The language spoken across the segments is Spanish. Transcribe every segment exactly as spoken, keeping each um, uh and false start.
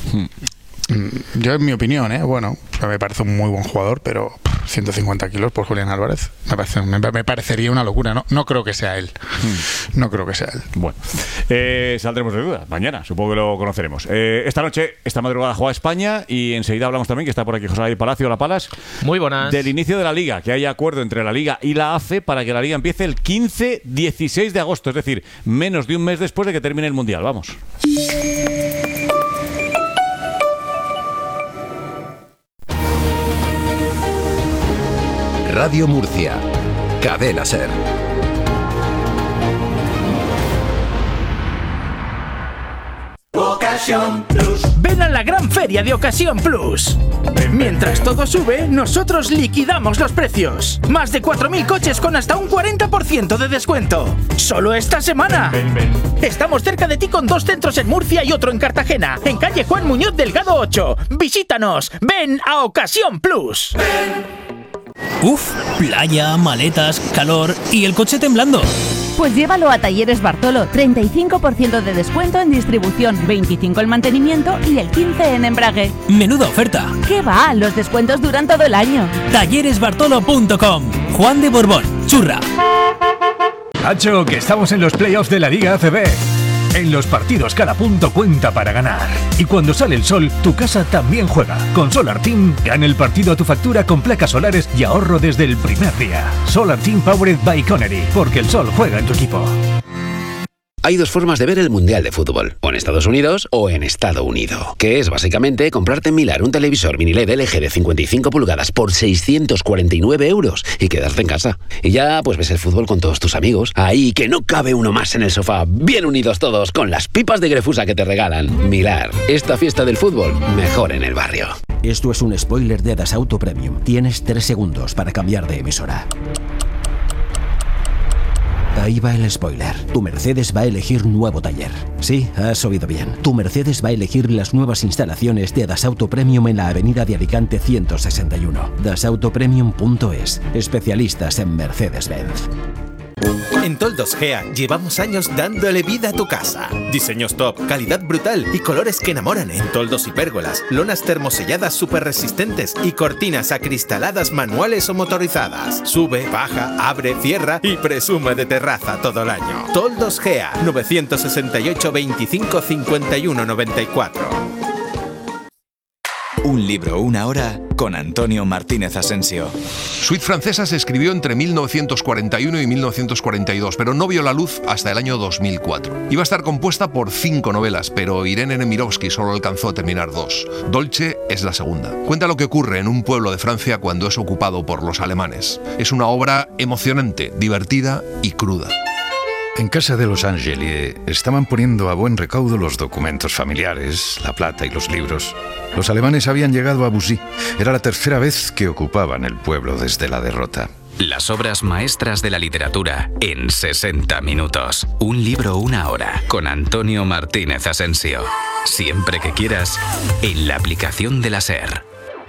Hmm. Yo, en mi opinión, ¿eh? bueno, me parece un muy buen jugador, pero ciento cincuenta kilos por Julián Álvarez me, parece, me, me parecería una locura. No, no creo que sea él. Hmm. No creo que sea él. Bueno, eh, saldremos de duda mañana, supongo que lo conoceremos. Eh, esta noche, esta madrugada juega España y enseguida hablamos también, que está por aquí José Luis Palacio, La Palas. Muy buenas. Del inicio de la Liga, que hay acuerdo entre la Liga y la A F E para que la Liga empiece el quince dieciséis de agosto, es decir, menos de un mes después de que termine el Mundial. Vamos. Radio Murcia, Cadena Ser. Ocasión Plus. Ven a la gran feria de Ocasión Plus. Mientras todo sube, nosotros liquidamos los precios. Más de cuatro mil coches con hasta un cuarenta por ciento de descuento. Solo esta semana. Ven, ven, ven. Estamos cerca de ti con dos centros en Murcia y otro en Cartagena, en calle Juan Muñoz Delgado ocho. Visítanos. Ven a Ocasión Plus. Ven. Uf, playa, maletas, calor y el coche temblando. Pues llévalo a Talleres Bartolo, treinta y cinco por ciento de descuento en distribución, veinticinco por ciento en mantenimiento y el quince por ciento en embrague. Menuda oferta. ¿Qué va? Los descuentos duran todo el año. talleres bartolo punto com. Juan de Borbón, Churra. Hacho, que estamos en los playoffs de la Liga A C B. En los partidos cada punto cuenta para ganar. Y cuando sale el sol, tu casa también juega. Con Solar Team, gana el partido a tu factura con placas solares y ahorro desde el primer día. Solar Team Powered by Connery, porque el sol juega en tu equipo. Hay dos formas de ver el Mundial de Fútbol, o en Estados Unidos o en Estado Unido, que es básicamente comprarte en Milar un televisor mini L E D L G de cincuenta y cinco pulgadas por seiscientos cuarenta y nueve euros y quedarte en casa. Y ya pues ves el fútbol con todos tus amigos, ahí que no cabe uno más en el sofá, bien unidos todos con las pipas de Grefusa que te regalan. Milar, esta fiesta del fútbol, mejor en el barrio. Esto es un spoiler de Dasauto Premium. Tienes tres segundos para cambiar de emisora. Ahí va el spoiler. Tu Mercedes va a elegir nuevo taller. Sí, has oído bien. Tu Mercedes va a elegir las nuevas instalaciones de Dasauto Premium en la avenida de Alicante ciento sesenta y uno. dasauto premium punto es. Especialistas en Mercedes-Benz. En Toldos Gea llevamos años dándole vida a tu casa. Diseños top, calidad brutal y colores que enamoran en toldos y pérgolas, lonas termoselladas super resistentes y cortinas acristaladas manuales o motorizadas. Sube, baja, abre, cierra y presume de terraza todo el año. Toldos Gea, nueve sesenta y ocho, veinticinco, cincuenta y uno, noventa y cuatro. Un libro, una hora, con Antonio Martínez Asensio. Suite francesa se escribió entre mil novecientos cuarenta y uno y mil novecientos cuarenta y dos, pero no vio la luz hasta el año dos mil cuatro. Iba a estar compuesta por cinco novelas, pero Irene Nemirovsky solo alcanzó a terminar dos. Dolce es la segunda. Cuenta lo que ocurre en un pueblo de Francia cuando es ocupado por los alemanes. Es una obra emocionante, divertida y cruda. En casa de los Angeli estaban poniendo a buen recaudo los documentos familiares, la plata y los libros. Los alemanes habían llegado a Bussy. Era la tercera vez que ocupaban el pueblo desde la derrota. Las obras maestras de la literatura en sesenta minutos. Un libro, una hora, con Antonio Martínez Asensio. Siempre que quieras, en la aplicación de la SER.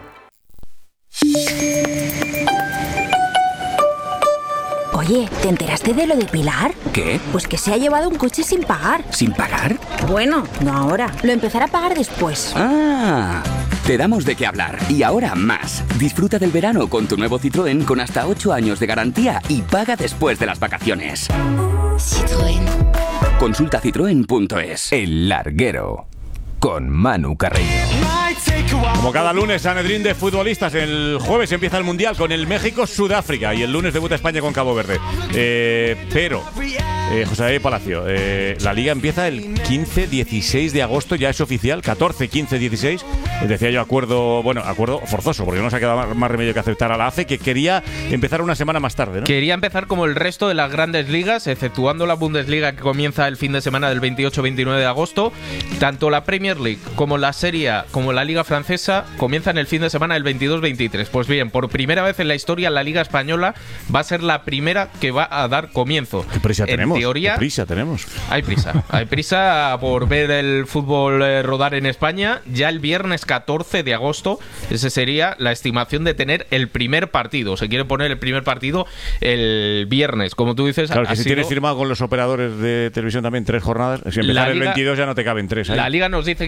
Oye, ¿te enteraste de lo de Pilar? ¿Qué? Pues que se ha llevado un coche sin pagar. ¿Sin pagar? Bueno, no ahora. Lo empezará a pagar después. Ah, te damos de qué hablar. Y ahora más. Disfruta del verano con tu nuevo Citroën con hasta ocho años de garantía y paga después de las vacaciones. Citroën. Consulta citroen punto es. El Larguero, con Manu Carreño. Como cada lunes, Sanedrín de futbolistas. El jueves empieza el Mundial con el México-Sudáfrica y el lunes debuta España con Cabo Verde. Eh, pero, eh, José Palacio, eh, la Liga empieza el quince dieciséis de agosto, ya es oficial, catorce, quince, dieciséis. Decía yo acuerdo, bueno, acuerdo forzoso, porque no nos ha quedado más, más remedio que aceptar a la A F E, que quería empezar una semana más tarde, ¿no? Quería empezar como el resto de las grandes ligas, exceptuando la Bundesliga, que comienza el fin de semana del veintiocho veintinueve de agosto. Tanto la Premier League como la Serie A, como la Liga Francesa, comienzan el fin de semana del veintidós veintitrés. Pues bien, por primera vez en la historia, la Liga Española va a ser la primera que va a dar comienzo. ¿Qué prisa en tenemos? Teoría, ¿Qué prisa tenemos? Hay prisa. Hay prisa por ver el fútbol eh, rodar en España. Ya el viernes catorce de agosto, ese sería la estimación de tener el primer partido. Se quiere poner el primer partido el viernes, como tú dices. Claro, que si sido... tienes firmado con los operadores de televisión también tres jornadas, si empezar el veintidós ya no te caben tres. ¿eh? La Liga nos dice